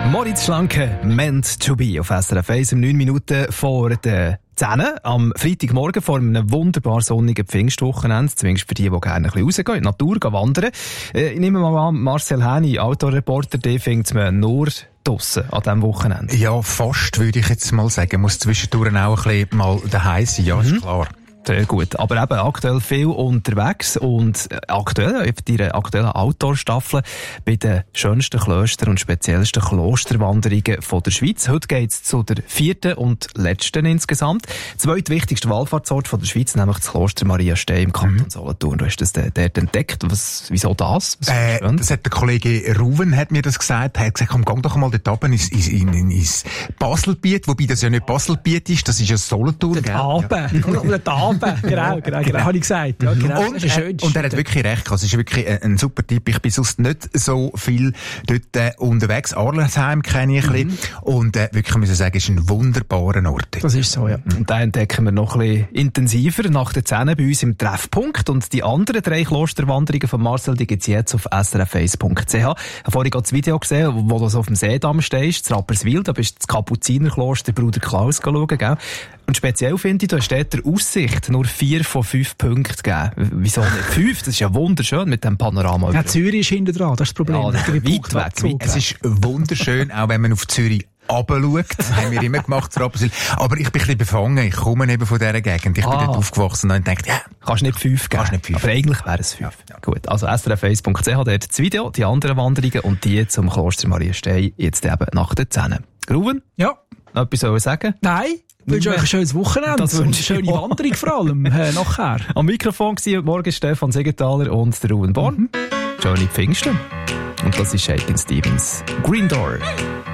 Moritz Schlanke, meant to be auf SRF 1 um 9 Minuten vor der 10 am Freitagmorgen vor einem wunderbar sonnigen Pfingstwochenende, zumindest für die gerne ein bisschen rausgehen, in die Natur wandern. Ich nehme mal an, Marcel Häni, Outdoor-Reporter, den findet man nur draussen an diesem Wochenende. Ja, fast, würde ich jetzt mal sagen. Muss zwischendurch auch ein bisschen mal daheim sein, ja, ist klar. Sehr gut. Aber eben aktuell viel unterwegs und aktuell, auf deiner aktuellen Outdoor-Staffel bei den schönsten Klöstern und speziellsten Klosterwanderungen von der Schweiz. Heute geht es zu der 4. und letzten insgesamt. Zweitwichtigster Wallfahrtsort von der Schweiz, nämlich das Kloster Maria Stey im Kanton Solothurn. Du hast das dort entdeckt. Wieso das? Das hat der Kollege Ruven hat mir das gesagt. Er hat gesagt, komm, geh doch mal dort oben ins Baselbiet, wobei das ja nicht Baselbiet ist, das ist ja Solothurn. Genau, habe ich gesagt. Ja, genau. Und er hat wirklich recht gehabt. Es ist wirklich ein super Tipp. Ich bin sonst nicht so viel dort unterwegs. Arlesheim kenne ich ein bisschen. Und wirklich müssen sagen, es ist ein wunderbarer Ort. Das ist so, ja. Und da entdecken wir noch ein bisschen intensiver nach der 10 bei uns im Treffpunkt. Und die anderen 3 Klosterwanderungen von Marcel, die gibt es jetzt auf srf1.ch. Ich habe vorhin gerade das Video gesehen, wo du so auf dem Seedamm stehst, in Rapperswil. Da bist du das Kapuzinerkloster Bruder Klaus schauen, gell? Und speziell finde ich, du hast dort der Aussicht nur 4 von 5 Punkten gegeben. Wieso nicht 5? Das ist ja wunderschön mit dem Panorama. Ja, Zürich ist hinten dran, das ist das Problem. Ja, weit weg. Es ist wunderschön, auch wenn man auf Zürich runterschaut. Das haben wir immer gemacht, zu Rapperswil. Aber ich bin ein bisschen befangen. Ich komme eben von dieser Gegend. Ich bin dort aufgewachsen und dachte, ja. Kannst nicht 5 geben. Aber eigentlich wäre es 5. Ja. Gut. Also srf1.ch, dort das Video, die anderen Wanderungen und die zum Kloster Maria Stey jetzt eben nach der 10. Ruven? Ja. Noch etwas soll ich sagen? Nein. Ich wünsche euch ein schönes Wochenende und eine schöne Wanderung vor allem nachher. Am Mikrofon war heute Morgen Stefan Siegenthaler und der Ruven Born. Schöne Pfingsten. Und das ist Shakin' Stevens. Green Door.